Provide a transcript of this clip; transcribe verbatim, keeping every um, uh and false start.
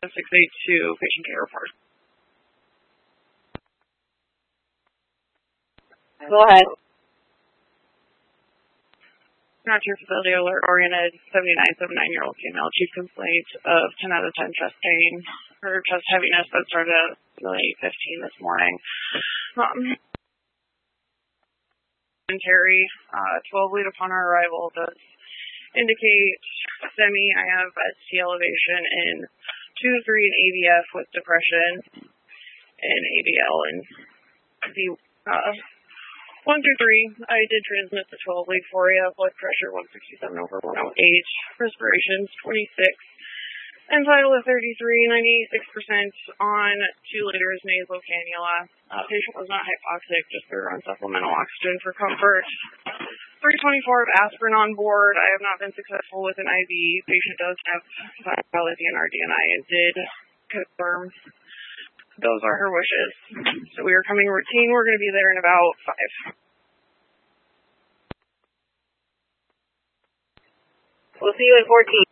six eight two, patient care report. Go ahead. Not your facility alert oriented seventy-nine, seventy-nine-year-old female, chief complaint of ten out of ten chest pain. Her chest heaviness that started at eight fifteen this morning. Um, Terry, uh, twelve lead upon our arrival does indicate STEMI. I have S T elevation in two, three, and A B F with depression and A D L and the uh, one through three. I did transmit the twelve lead for you. Blood pressure one sixty-seven over one oh eight. Respirations twenty-six. And vital of thirty-three, ninety-six percent on two liters nasal cannula. Uh, patient was not hypoxic, just they're on supplemental oxygen for comfort. three twenty-four of aspirin on board. I have not been successful with an I V. Patient does have viral D N R D N I and did confirm those are her wishes. So we are coming routine. We're going to be there in about five. We'll see you in fourteen.